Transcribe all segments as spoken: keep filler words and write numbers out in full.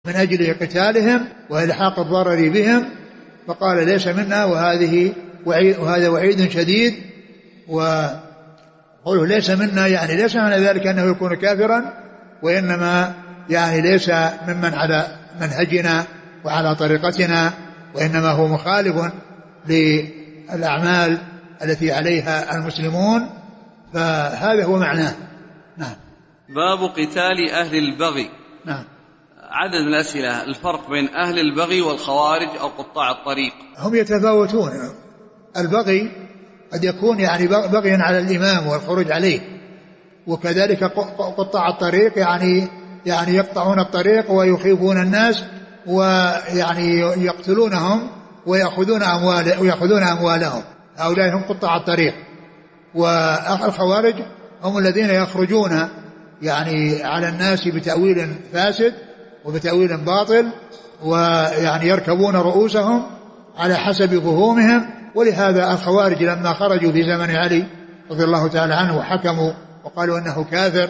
من أجل قتالهم وإلحاق الضرر بهم، فقال ليس منا، وهذه وعيد وهذا وعيد شديد. وقوله ليس منا يعني ليس معنى ذلك أنه يكون كافرا، وإنما يعني ليس ممن على منهجنا وعلى طريقتنا، وإنما هو مخالف للأعمال التي عليها المسلمون، فهذا هو معناه. نعم. باب قتال أهل البغي. نعم. عدد من الأسئلة: الفرق بين أهل البغي والخوارج أو قطاع الطريق. هم يتفاوتون. البغي قد يكون يعني بغيا على الإمام والخروج عليه، وكذلك قطاع الطريق يعني يعني يقطعون الطريق ويخيفون الناس ويعني يقتلونهم ويأخذون أموال ويأخذون أموالهم، هؤلاء هم قطاع الطريق. والخوارج هم الذين يخرجون يعني على الناس بتأويل فاسد وبتأويل باطل، ويعني يركبون رؤوسهم على حسب فهومهم. ولهذا الخوارج لما خرجوا في زمن علي رضي الله تعالى عنه وحكموا وقالوا أنه كافر،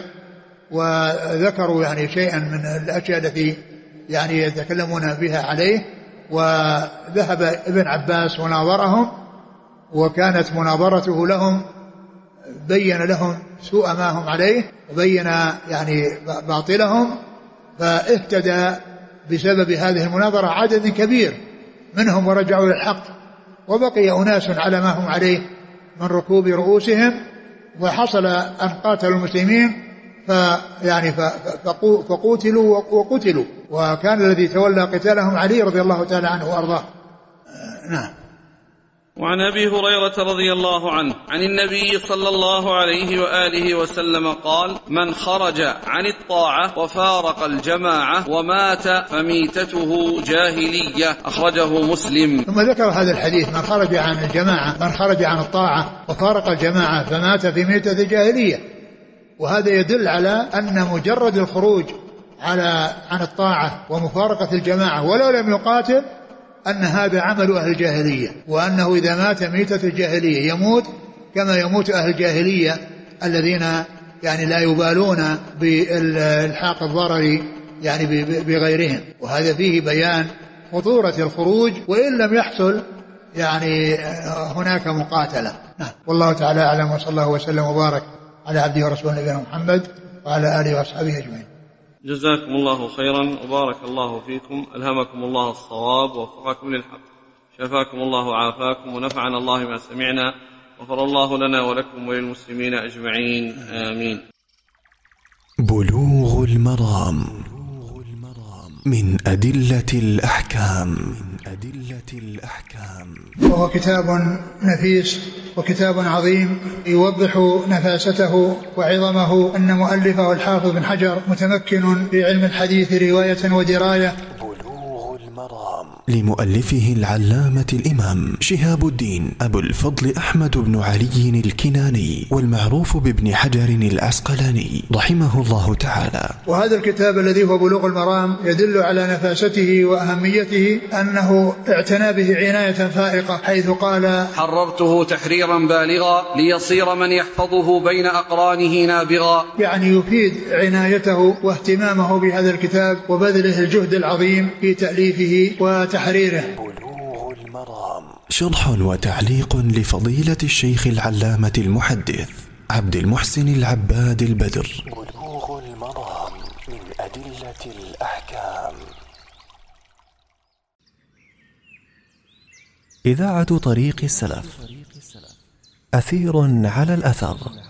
وذكروا يعني شيئا من الأشياء التي يعني يتكلمون بها عليه، وذهب ابن عباس وناظرهم، وكانت مناظرته لهم بين لهم سوء ما هم عليه وبين يعني باطلهم، فاهتدى بسبب هذه المناظرة عدد كبير منهم ورجعوا إلى الحق، وبقي أناس على ما هم عليه من ركوب رؤوسهم، وحصل أن قاتلوا المسلمين فيعني فقوتلوا وقتلوا، وكان الذي تولى قتالهم علي رضي الله تعالى عنه وأرضاه. نعم. وعن أبي هريرة رضي الله عنه عن النبي صلى الله عليه وآله وسلم قال: من خرج عن الطاعة وفارق الجماعة ومات فميتته جاهلية. أخرجه مسلم. ثم ذكر هذا الحديث: من خرج عن الجماعة من خرج عن الطاعة وفارق الجماعة فمات في ميتة جاهلية. وهذا يدل على أن مجرد الخروج على عن الطاعة ومفارقة الجماعة ولو لم يقاتل أن هذا عمل أهل الجاهلية، وأنه إذا مات ميتة الجاهلية يموت كما يموت أهل الجاهلية الذين يعني لا يبالون بالحاق الضرر يعني بغيرهم. وهذا فيه بيان خطورة الخروج وإن لم يحصل يعني هناك مقاتلة. نعم. والله تعالى أعلم، وصلى الله وسلم وبارك على عبده ورسوله نبينا محمد وعلى آله وأصحابه أجمعين. جزاكم الله خيرا وبارك الله فيكم، ألهمكم الله الصواب ووفقكم للحق، شفاكم الله وعافاكم، ونفعنا الله ما سمعنا، غفر الله لنا ولكم وللمسلمين أجمعين، آمين. بلوغ المرام من أدلة الأحكام. أدلة الأحكام. وهو كتاب نفيس وكتاب عظيم يوضح نفاسته وعظمه. أن مؤلفه الحافظ بن حجر متمكن في علم الحديث رواية ودراية. بلوغ المرام لمؤلفه العلامة الإمام شهاب الدين أبو الفضل أحمد بن علي الكناني، والمعروف بابن حجر العسقلاني رحمه الله تعالى. وهذا الكتاب الذي هو بلوغ المرام يدل على نفاسته وأهميته، أنه اعتنى به عناية فائقة، حيث قال: حررته تحريرا بالغا ليصير من يحفظه بين أقرانه نابغا. يعني يفيد عنايته واهتمامه بهذا الكتاب وبذله الجهد العظيم في تأليفه وتحريره. بلوغ المرام شرح وتعليق لفضيلة الشيخ العلامة المحدث عبد المحسن العباد البدر. بلوغ المرام من أدلة الأحكام. إذاعة طريق السلف، أثير على الأثر.